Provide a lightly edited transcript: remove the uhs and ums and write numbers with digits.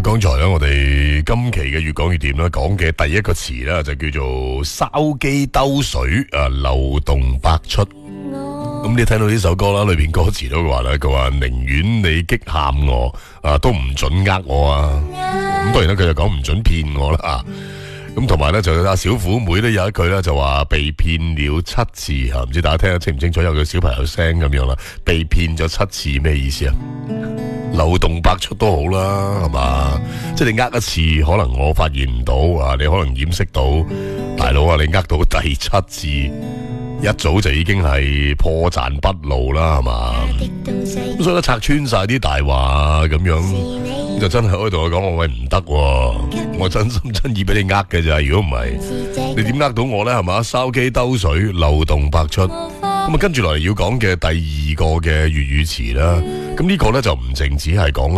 剛才咧，我哋今期嘅越講越掂啦，講嘅第一個詞咧就叫做筲箕兜水漏洞百出。咁你聽到呢首歌啦，裏邊歌詞都話啦，佢話寧願你激喊我都唔准呃我啊。咁當然啦，佢就講唔准騙我啦。咁同埋咧就阿小虎妹都有一句咧就話被騙了7次吓，唔知大家聽得清唔清楚？有個小朋友聲咁樣啦，被騙咗7次咩意思啊？漏洞百出都好啦，係嘛？即係你呃一次，可能我發現唔到啊，你可能掩飾到，大佬啊，你呃到第7次，一早就已經係破綻不露啦，係嘛？咁所以咧拆穿晒啲大話咁樣，就真係可以同我講我喂唔得，我真心真意俾你呃嘅咋，如果唔係，你點呃到我咧？係嘛？筲箕兜水，漏洞百出。咁啊，跟住落嚟要講嘅第二個嘅粵語詞啦，咁呢個咧就唔淨止係講